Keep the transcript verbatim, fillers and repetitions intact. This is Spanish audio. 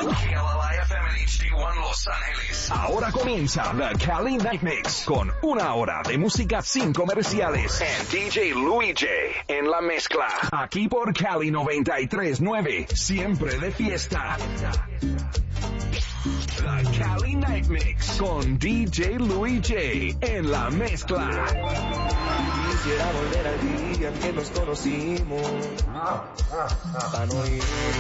F M H D uno Los Ángeles. Ahora comienza The Cali Night Mix con una hora de música sin comerciales en D J Louis J en la mezcla. Aquí por Cali noventa y tres punto nueve, siempre de fiesta. The Cali Night Mix con D J Louis J en la mezcla. Quisiera volver al día en que nos conocimos, para no ir